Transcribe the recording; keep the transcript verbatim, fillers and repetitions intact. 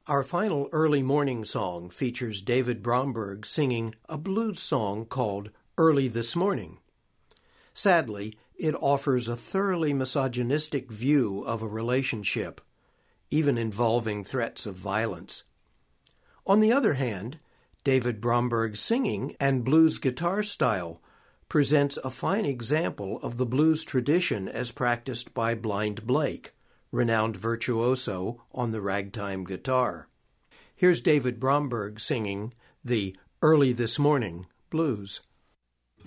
Our final early morning song features David Bromberg singing a blues song called Early This Morning. Sadly, it offers a thoroughly misogynistic view of a relationship, even involving threats of violence. On the other hand, David Bromberg's singing and blues guitar style presents a fine example of the blues tradition as practiced by Blind Blake, renowned virtuoso on the ragtime guitar. Here's David Bromberg singing the Early This Morning blues.